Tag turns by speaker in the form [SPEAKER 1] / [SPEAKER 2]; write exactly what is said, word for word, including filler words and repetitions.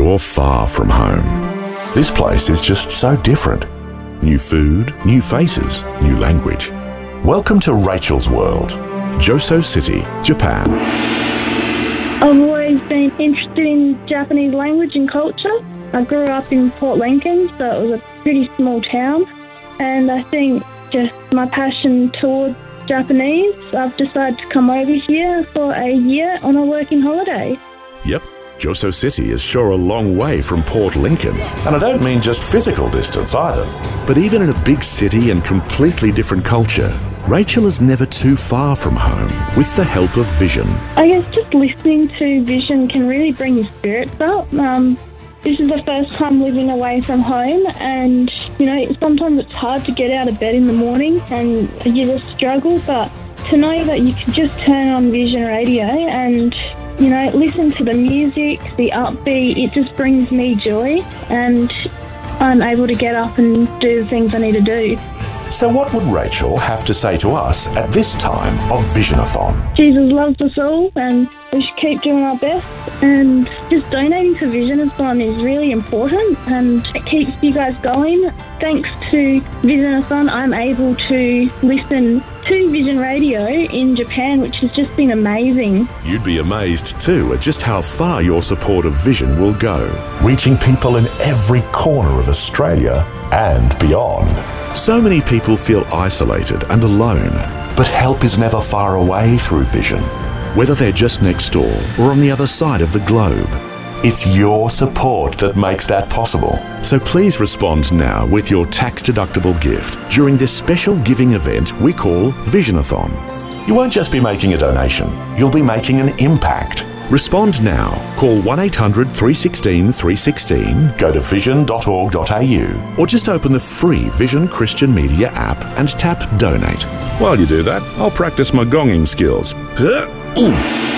[SPEAKER 1] you're far from home. This place is just so different. New food, new faces, new language. Welcome to Rachel's World, Joso City, Japan.
[SPEAKER 2] I've always been interested in Japanese language and culture. I grew up in Port Lincoln, so it was a pretty small town. And I think just my passion towards Japanese, I've decided to come over here for a year on a working holiday.
[SPEAKER 1] Yep, Joso City is sure a long way from Port Lincoln. And I don't mean just physical distance either. But even in a big city and completely different culture, Rachel is never too far from home with the help of Vision.
[SPEAKER 2] I guess just listening to Vision can really bring your spirits up. Um, this is the first time living away from home, and, you know, sometimes it's hard to get out of bed in the morning and you just struggle, but to know that you can just turn on Vision Radio and, you know, listen to the music, the upbeat, it just brings me joy, and I'm able to get up and do the things I need to do.
[SPEAKER 1] So what would Rachel have to say to us at this time of Visionathon?
[SPEAKER 2] Jesus loves us all, and we should keep doing our best, and just donating to Visionathon is really important, and it keeps you guys going. Thanks to Visionathon, I'm able to listen to Vision Radio in Japan, which has just been amazing.
[SPEAKER 1] You'd be amazed too at just how far your support of Vision will go, reaching people in every corner of Australia and beyond. So many people feel isolated and alone, but help is never far away through Vision, whether they're just next door or on the other side of the globe. It's your support that makes that possible. So please respond now with your tax-deductible gift during this special giving event we call Visionathon. You won't just be making a donation, you'll be making an impact. Respond now. Call one eight hundred, three one six, three one six, go to vision dot org dot a u, or just open the free Vision Christian Media app and tap Donate. While you do that, I'll practice my gonging skills.